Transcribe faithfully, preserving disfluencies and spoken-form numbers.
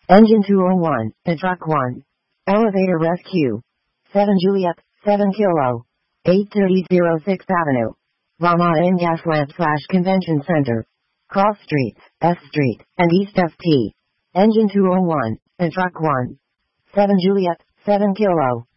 Engine two oh one, and Truck one. Elevator Rescue. seven Juliet, seven Kilo. eight thirty sixth Avenue. Ramada in Gaslamp slash Convention Center. Cross Streets, S Street, and East F T. Engine two oh one, and Truck one. seven Juliet, seven Kilo.